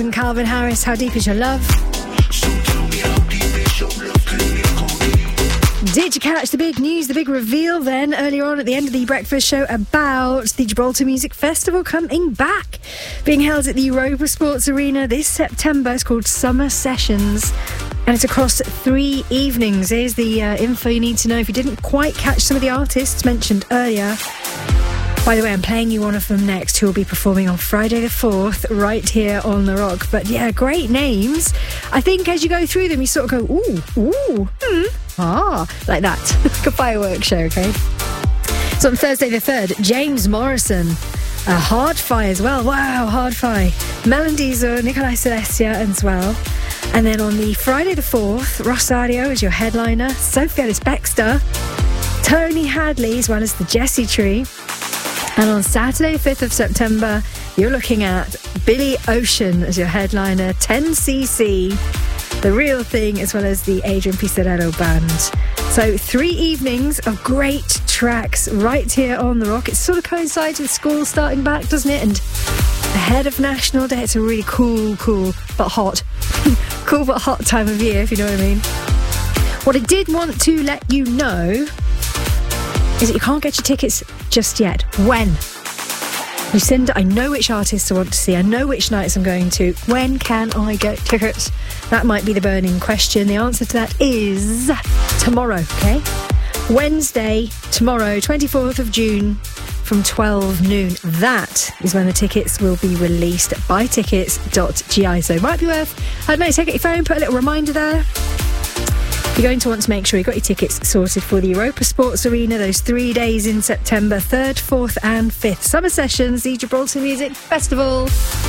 And Calvin Harris, How Deep Is Your Love? Did you catch the big news, the big reveal then earlier on at the end of the breakfast show about the Gibraltar Music Festival coming back, being held at the Europa Sports Arena this September? It's called Summer Sessions and it's across 3 evenings. Here's the info you need to know if you didn't quite catch some of the artists mentioned earlier. By the way, I'm playing you one of them next, who will be performing on Friday the 4th right here on The Rock. But yeah, great names. I think as you go through them, you sort of go, ooh, like that. Like a fireworks show, okay? So on Thursday the 3rd, James Morrison, Hardfire as well. Wow, Hardfire. Melodies, Nikolai Celestia as well. And then on the Friday the 4th, Rosario is your headliner, Sophie Ellis-Bextor, Tony Hadley, as well as the Jessie Tree. And on Saturday, 5th of September, you're looking at Billy Ocean as your headliner, 10cc, The Real Thing, as well as the Adrian Pizarro Band. So 3 evenings of great tracks right here on The Rock. It sort of coincides with school starting back, doesn't it? And ahead of National Day, it's a really cool but hot, cool but hot time of year, if you know what I mean. What I did want to let you know is that you can't get your tickets just yet. When? Lucinda, I know which artists I want to see. I know which nights I'm going to. When can I get tickets? That might be the burning question. The answer to that is tomorrow, okay? Wednesday, tomorrow, 24th of June, from 12 noon. That is when the tickets will be released. Buytickets.gi. So it might be worth, I don't know, take out your phone, put a little reminder there. You're going to want to make sure you've got your tickets sorted for the Europa Sports Arena, those 3 days in September, 3rd, 4th and 5th. Summer Sessions, the Gibraltar Music Festival.